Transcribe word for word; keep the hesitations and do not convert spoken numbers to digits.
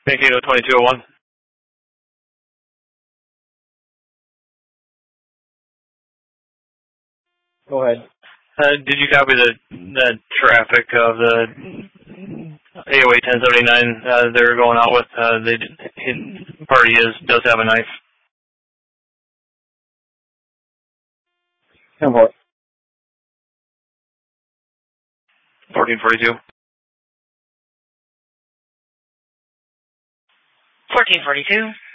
Mankato twenty-two oh one. Go ahead. Uh, did you copy the, the traffic of the A O A ten seventy-nine uh, they're going out with? Uh, they his party is does have a knife. ten four. fourteen forty-two. fourteen forty-two.